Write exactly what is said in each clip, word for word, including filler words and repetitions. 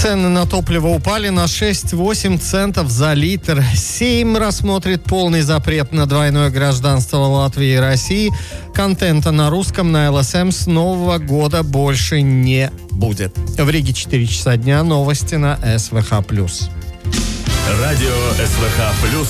Цены на топливо упали на шесть-восемь центов за литр. Сейм рассмотрит полный запрет на двойное гражданство Латвии и России. Контента на русском на эл эс эм с нового года больше не будет. В Риге четыре часа дня. Новости на эс вэ ха плюс. Радио эс вэ ха плюс.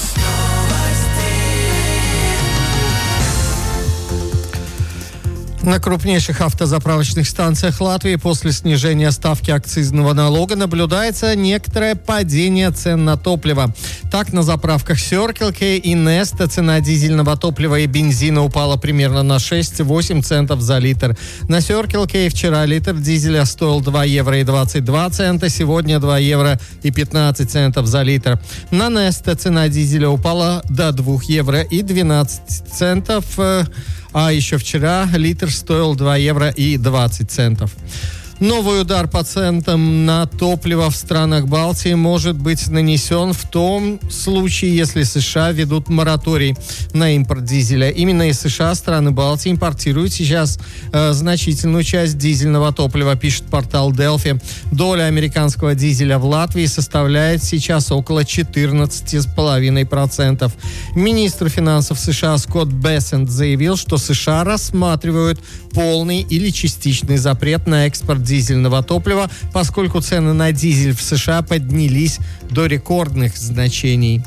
На крупнейших автозаправочных станциях Латвии после снижения ставки акцизного налога наблюдается некоторое падение цен на топливо. Так, на заправках Circle K и Neste цена дизельного топлива и бензина упала примерно на шесть-восемь центов за литр. На Circle K вчера литр дизеля стоил два евро и двадцать два цента, сегодня два евро и пятнадцать центов за литр. На Neste цена дизеля упала до двух евро и двенадцать центов, а еще вчера литр стоил два евро и двадцать центов. Новый удар по ценам на топливо в странах Балтии может быть нанесен в том случае, если США ведут мораторий на импорт дизеля. Именно из США страны Балтии импортируют сейчас э, значительную часть дизельного топлива, пишет портал Delphi. Доля американского дизеля в Латвии составляет сейчас около четырнадцать целых пять десятых процента. Министр финансов США Скотт Бессент заявил, что США рассматривают полный или частичный запрет на экспорт дизельного топлива, поскольку цены на дизель в США поднялись до рекордных значений.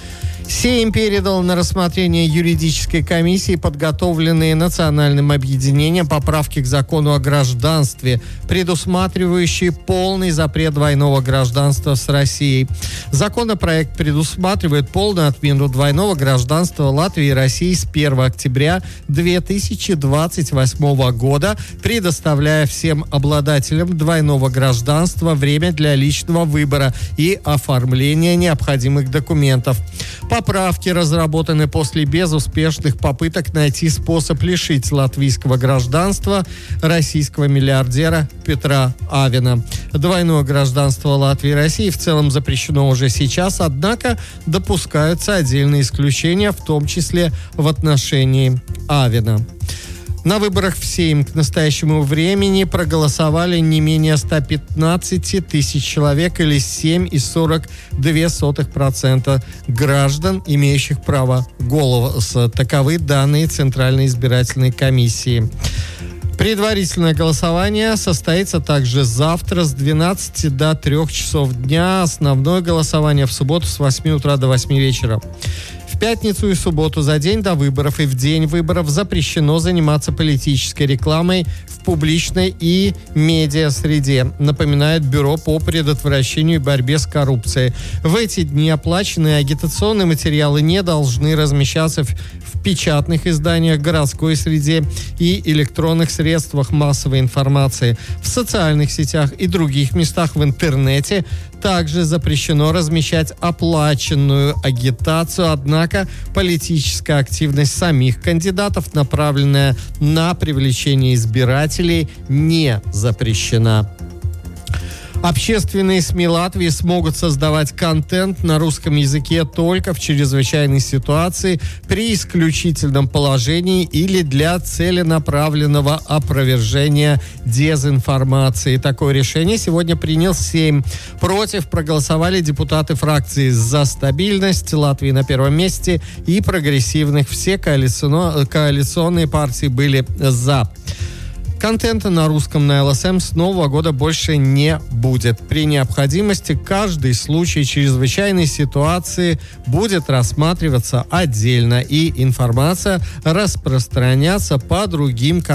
Сейм передал на рассмотрение юридической комиссии подготовленные национальным объединением поправки к закону о гражданстве, предусматривающие полный запрет двойного гражданства с Россией. Законопроект предусматривает полную отмену двойного гражданства Латвии и России с первого октября две тысячи двадцать восьмого года, предоставляя всем обладателям двойного гражданства время для личного выбора и оформления необходимых документов. Поправки разработаны после безуспешных попыток найти способ лишить латвийского гражданства российского миллиардера Петра Авена. Двойное гражданство Латвии и России в целом запрещено уже сейчас, однако допускаются отдельные исключения, в том числе в отношении Авена. На выборах в Сейм к настоящему времени проголосовали не менее ста пятнадцати тысяч человек или семь целых сорок две сотых процента граждан, имеющих право голоса. Таковы данные Центральной избирательной комиссии. Предварительное голосование состоится также завтра с двенадцати до трёх часов дня. Основное голосование в субботу с восьми утра до восьми вечера. В пятницу и субботу за день до выборов и в день выборов запрещено заниматься политической рекламой в публичной и медиа-среде, напоминает Бюро по предотвращению и борьбе с коррупцией. В эти дни оплаченные агитационные материалы не должны размещаться в, в печатных изданиях, городской среде и электронных средствах массовой информации. В социальных сетях и других местах в интернете также запрещено размещать оплаченную агитацию, однако политическая активность самих кандидатов, направленная на привлечение избирателей, не запрещена. Общественные СМИ Латвии смогут создавать контент на русском языке только в чрезвычайной ситуации, при исключительном положении или для целенаправленного опровержения дезинформации. Такое решение сегодня принял Сейм. Против проголосовали депутаты фракции «За стабильность», Латвии на первом месте, и прогрессивных. Все коалиционные партии были «за». Контента на русском на эл эс эм с нового года больше не будет. При необходимости каждый случай чрезвычайной ситуации будет рассматриваться отдельно, и информация распространяться по другим каналам.